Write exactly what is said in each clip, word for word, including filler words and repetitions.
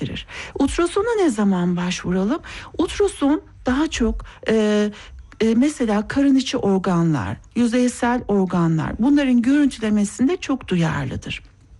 getirir. Ultrasona ne zaman başvuralım? Ultrason daha çok e, e, mesela karın içi organlar, yüzeysel organlar, bunların görüntülemesinde çok duyarlıdır.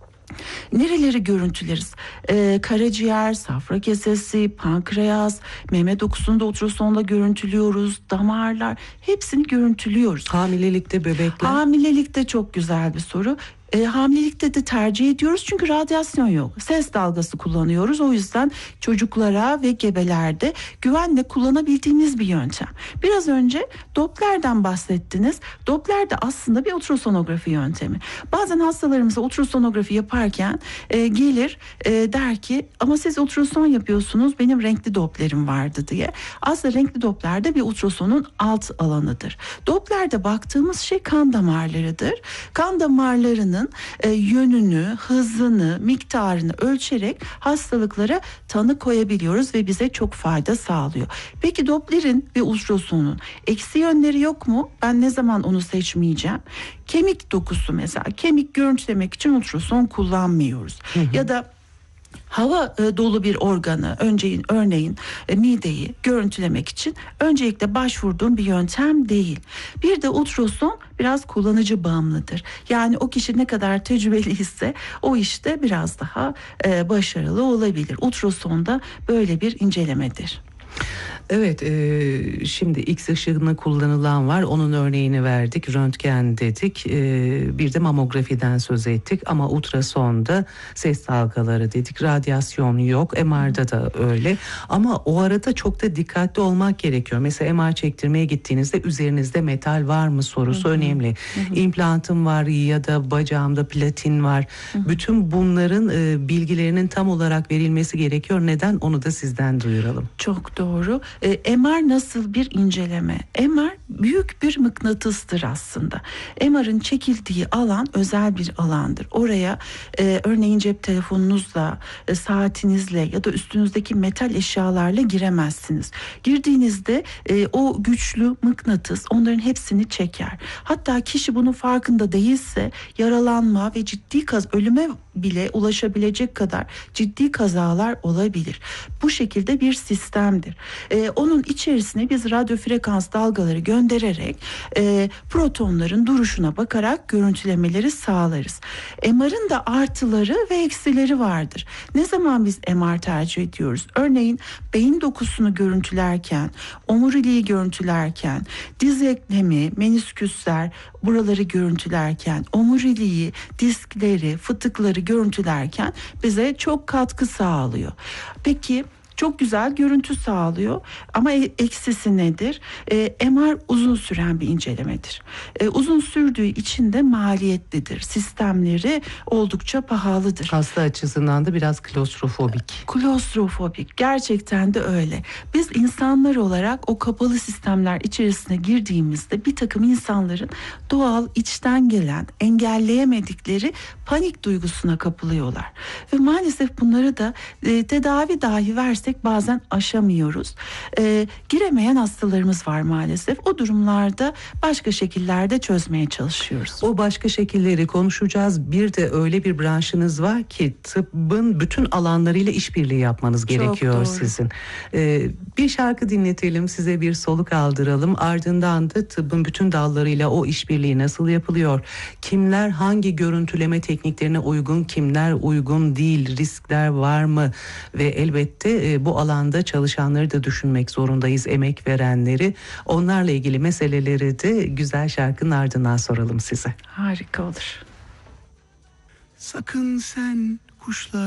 Nereleri görüntüleriz? Ee, karaciğer, safra kesesi, pankreas, meme dokusunu da ultrasonla görüntülüyoruz. Damarlar, hepsini görüntülüyoruz. Hamilelikte bebekler? Hamilelikte çok güzel bir soru. E, hamilelikte de tercih ediyoruz çünkü radyasyon yok. Ses dalgası kullanıyoruz. O yüzden çocuklara ve gebelerde güvenle kullanabildiğimiz bir yöntem. Biraz önce Doppler'den bahsettiniz. Doppler de aslında bir ultrasonografi yöntemi. Bazen hastalarımıza ultrasonografi yaparken e, gelir e, der ki ama siz ultrason yapıyorsunuz, benim renkli Doppler'im vardı diye. Aslında renkli Doppler de bir ultrasonun alt alanıdır. Doppler'de baktığımız şey kan damarlarıdır. Kan damarlarının E, yönünü, hızını, miktarını ölçerek hastalıklara tanı koyabiliyoruz ve bize çok fayda sağlıyor. Peki Doppler'in ve ultrasonun eksi yönleri yok mu? Ben ne zaman onu seçmeyeceğim? Kemik dokusu mesela, kemik görüntülemek için ultrason kullanmıyoruz. Hı hı. Ya da hava e, dolu bir organı, önceyin, örneğin e, mideyi görüntülemek için öncelikle başvurduğum bir yöntem değil. Bir de ultrason biraz kullanıcı bağımlıdır. Yani o kişi ne kadar tecrübeliyse o işte biraz daha e, başarılı olabilir. Ultrason da böyle bir incelemedir. Evet, e, şimdi X ışığına kullanılan var, onun örneğini verdik, röntgen dedik, e, bir de mamografiden söz ettik ama ultrasonda ses dalgaları dedik, radyasyon yok, M R'da da öyle ama o arada çok da dikkatli olmak gerekiyor. Mesela M R çektirmeye gittiğinizde üzerinizde metal var mı sorusu hı hı. önemli. Hı hı. İmplantım var ya da bacağımda platin var, hı hı. bütün bunların e, bilgilerinin tam olarak verilmesi gerekiyor. Neden? Onu da sizden duyuralım. Çok doğru. E, M R nasıl bir inceleme? M R büyük bir mıknatıstır aslında. M R'ın çekildiği alan özel bir alandır. Oraya e, örneğin cep telefonunuzla, e, saatinizle ya da üstünüzdeki metal eşyalarla giremezsiniz. Girdiğinizde e, o güçlü mıknatıs onların hepsini çeker. Hatta kişi bunun farkında değilse yaralanma ve ciddi kaz ölüme bile ulaşabilecek kadar ciddi kazalar olabilir. Bu şekilde bir sistemdir. Ee, onun içerisine biz radyo frekans dalgaları göndererek e, protonların duruşuna bakarak görüntülemeleri sağlarız. M R'ın da artıları ve eksileri vardır. Ne zaman biz M R tercih ediyoruz? Örneğin beyin dokusunu görüntülerken, omuriliği görüntülerken, diz eklemi, menisküsler, buraları görüntülerken, omuriliği, diskleri, fıtıkları görüntülerken bize çok katkı sağlıyor. Peki çok güzel görüntü sağlıyor ama eksisi nedir? E, M R uzun süren bir incelemedir. E, uzun sürdüğü için de maliyetlidir. Sistemleri oldukça pahalıdır. Hasta açısından da biraz klostrofobik. Klostrofobik. Gerçekten de öyle. Biz insanlar olarak o kapalı sistemler içerisine girdiğimizde bir takım insanların doğal içten gelen engelleyemedikleri panik duygusuna kapılıyorlar. Ve maalesef bunları da e, tedavi dahi versek bazen aşamıyoruz. E, giremeyen hastalarımız var maalesef. O durumlarda başka şekillerde çözmeye çalışıyoruz. O başka şekilleri konuşacağız. Bir de öyle bir branşınız var ki tıbbın bütün alanlarıyla işbirliği yapmanız gerekiyor sizin. E, bir şarkı dinletelim, size bir soluk aldıralım. Ardından da tıbbın bütün dallarıyla o işbirliği nasıl yapılıyor? Kimler hangi görüntüleme tekniklerine uygun, kimler uygun değil, riskler var mı? Ve elbette e, bu alanda çalışanları da düşünmek zorundayız, emek verenleri. Onlarla ilgili meseleleri de güzel şarkının ardından soralım size. Harika olur. Sakın sen kuşlar